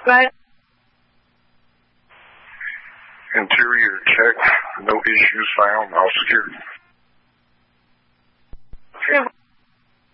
Right. Interior check, no issues found, all secure.